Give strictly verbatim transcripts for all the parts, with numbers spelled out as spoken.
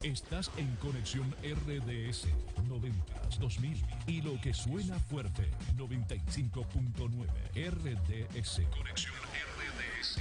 Estás en Conexión R D S, noventas, dos mil y lo que suena fuerte, noventa y cinco punto nueve R D S. Conexión R D S.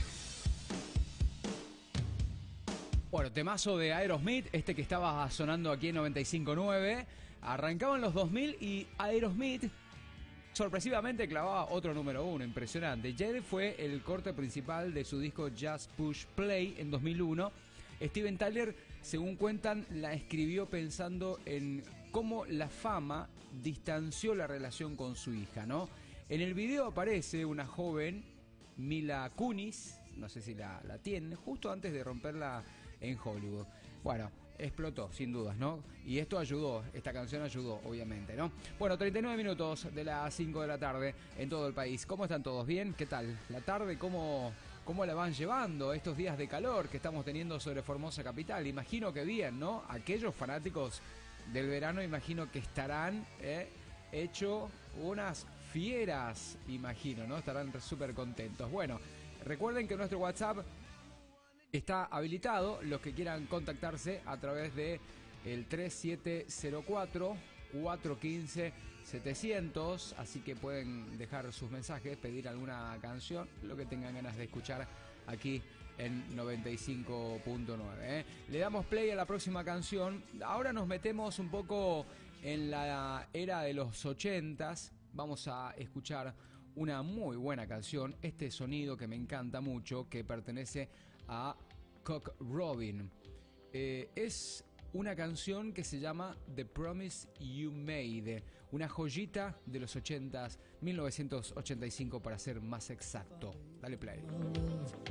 Bueno, temazo de Aerosmith, este que estaba sonando aquí en noventa y cinco punto nueve. Arrancaba en los dos mil y Aerosmith sorpresivamente clavaba otro número uno, impresionante. Jade fue el corte principal de su disco Just Push Play en dos mil uno. Steven Tyler, según cuentan, la escribió pensando en cómo la fama distanció la relación con su hija, ¿no? En el video aparece una joven, Mila Kunis, no sé si la, la tienen, justo antes de romperla en Hollywood. Bueno, explotó, sin dudas, ¿no? Y esto ayudó, esta canción ayudó, obviamente, ¿no? Bueno, treinta y nueve minutos de las cinco de la tarde en todo el país. ¿Cómo están todos? ¿Bien? ¿Qué tal? ¿La tarde cómo, cómo la van llevando estos días de calor que estamos teniendo sobre Formosa Capital? Imagino que bien, ¿no? Aquellos fanáticos del verano, imagino que estarán eh, hecho unas fieras, imagino, ¿no? Estarán súper contentos. Bueno, recuerden que nuestro WhatsApp está habilitado, los que quieran contactarse a través de el tres siete cero cuatro, cuatro uno cinco, setecientos, así que pueden dejar sus mensajes, pedir alguna canción, lo que tengan ganas de escuchar aquí en noventa y cinco punto nueve. ¿eh? Le damos play a la próxima canción. Ahora nos metemos un poco en la era de los ochentas. Vamos a escuchar una muy buena canción, este sonido que me encanta mucho, que pertenece a Cock Robin. Eh, es una canción que se llama The Promise You Made, una joyita de los ochentas, mil novecientos ochenta y cinco para ser más exacto. Dale play.